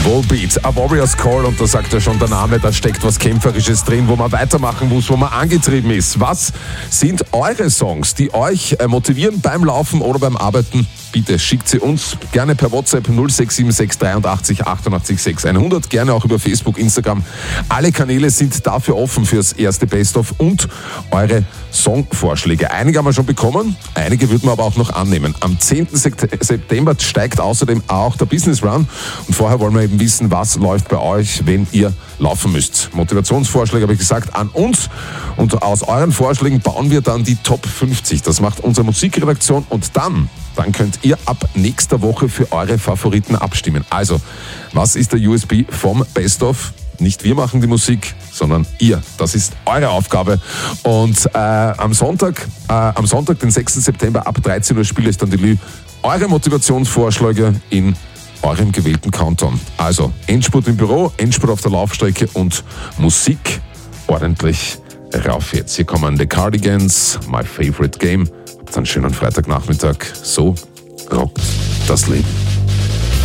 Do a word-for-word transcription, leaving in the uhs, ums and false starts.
Volbeat, A Warrior's Call, und da sagt ja schon der Name, da steckt was Kämpferisches drin, wo man weitermachen muss, wo man angetrieben ist. Was sind eure Songs, die euch motivieren beim Laufen oder beim Arbeiten? Bitte schickt sie uns gerne per WhatsApp null sechs sieben sechs dreiundachtzig achtundachtzig sechs hundert, gerne auch über Facebook, Instagram. Alle Kanäle sind dafür offen fürs erste Best-of und eure Songvorschläge. Einige haben wir schon bekommen, einige würden wir aber auch noch annehmen. Am zehnten September steigt außerdem auch der Business Run und vorher wollen wir eben wissen, was läuft bei euch, wenn ihr laufen müsst. Motivationsvorschläge habe ich gesagt, an uns, und aus euren Vorschlägen bauen wir dann die Top fünfzig. Das macht unsere Musikredaktion und dann Dann könnt ihr ab nächster Woche für eure Favoriten abstimmen. Also, was ist der U S P vom Best-of? Nicht wir machen die Musik, sondern ihr. Das ist eure Aufgabe. Und äh, am Sonntag, äh, am Sonntag, den sechsten September ab dreizehn Uhr spiele ich dann die Lü eure Motivationsvorschläge in eurem gewählten Countdown. Also Endspurt im Büro, Endspurt auf der Laufstrecke und Musik ordentlich rauf jetzt. Hier kommen The Cardigans, My Favorite Game. Habt einen schönen Freitagnachmittag. So rockt das Leben.